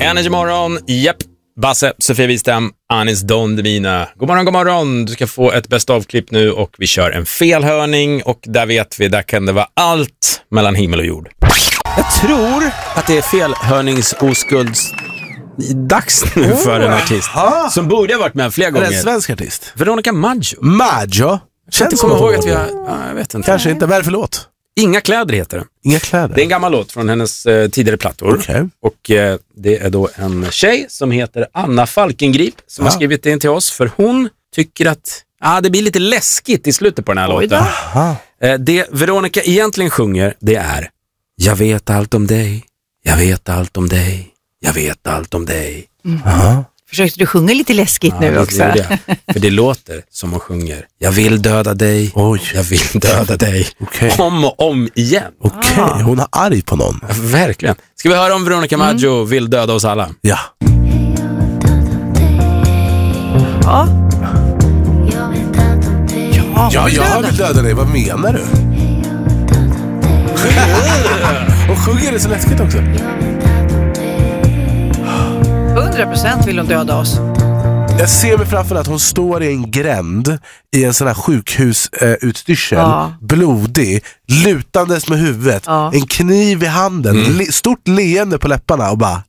Energy morgon, japp. Basse, Sofia Wistam, Anis Don Demina. God morgon, god morgon. Du ska få ett bäst av-klipp nu och vi kör en felhörning. Och där vet vi, där kan det vara allt mellan himmel och jord. Jag tror att det är felhörningsoskulds dags nu för en artist som borde ha varit med flera gånger. Är det en svensk artist? Veronica Maggio. Maggio? Känns som ihåg att vi har... Ja, jag vet inte. Kanske inte. Vad är det för låt? Inga kläder heter den. Inga kläder? Det är en gammal låt från hennes tidigare plattor. Okay. Och det är då en tjej som heter Anna Falkengrip som har skrivit det in till oss. För hon tycker att det blir lite läskigt i slutet på den här låten. Det Veronica egentligen sjunger, det är: jag vet allt om dig, jag vet allt om dig, jag vet allt om dig. Försökte du sjunga lite läskigt nu också? För det låter som hon sjunger: jag vill döda dig, jag vill döda dig. Om och om igen. Hon är arg på någon. Ja, verkligen. Ska vi höra om Veronica Maggio vill döda oss alla? Ja. Ja, jag vill döda dig. Vad menar du? Och sjunger det så läskigt också. 100% vill hon döda oss. Jag ser mig framför att hon står i en gränd i en sån här sjukhusutstyrsel, blodig, lutandes med huvudet, en kniv i handen, stort leende på läpparna och bara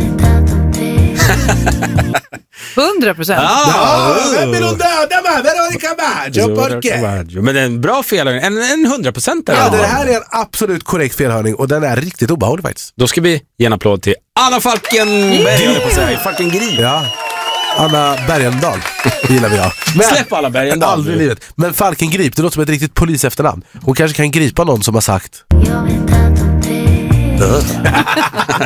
100%. Vem vill hon döda med? Veronica Maggio. Men det är en bra felhörning, en 100%. Ja, det här är en absolut korrekt felhörning och den är riktigt obehaglig faktiskt. Då ska vi ge en applåd till Anna Falkengrip. Ja. Anna Bergendahl gillar vi, Men släpp alla Bergendahl. Aldrig i livet. Men Falkengrip, det låter som ett riktigt polis efternamn. Hon kanske kan gripa någon som har sagt